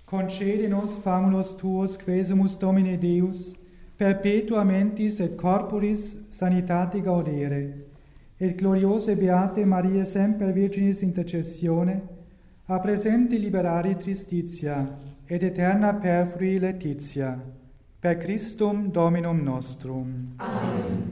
Concede nos famulus tuos, quesumus Domine Deus, perpetua mentis et corporis sanitate gaudere, et gloriose beate Maria semper Virginis intercessione, a presente liberare tristitia, et eterna perfrui laetitia, per Christum Dominum nostrum. Amen.